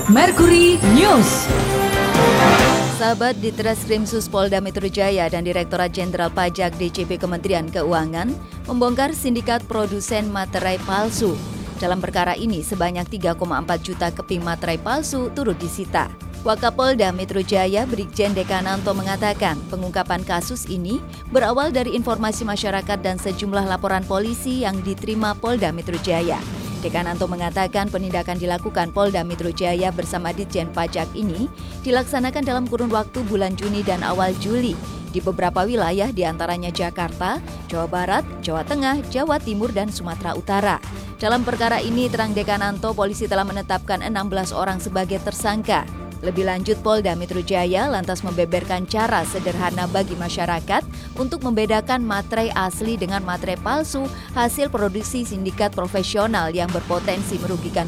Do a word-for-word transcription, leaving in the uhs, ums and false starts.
Mercury News. Sahabat Ditreskrimsus Polda Metro Jaya dan Direktorat Jenderal Pajak D C P Kementerian Keuangan membongkar sindikat produsen materai palsu. Dalam perkara ini sebanyak tiga koma empat juta keping materai palsu turut disita. Wakapolda Metro Jaya Brigjen Dekananto mengatakan pengungkapan kasus ini berawal dari informasi masyarakat dan sejumlah laporan polisi yang diterima Polda Metro Jaya. Dekananto mengatakan penindakan dilakukan Polda Metro Jaya bersama Ditjen Pajak ini dilaksanakan dalam kurun waktu bulan Juni dan awal Juli di beberapa wilayah diantaranya Jakarta, Jawa Barat, Jawa Tengah, Jawa Timur, dan Sumatera Utara. Dalam perkara ini, terang Dekananto, polisi telah menetapkan enam belas orang sebagai tersangka. Lebih lanjut, Polda Metro Jaya lantas membeberkan cara sederhana bagi masyarakat untuk membedakan materai asli dengan materai palsu hasil produksi sindikat profesional yang berpotensi merugikan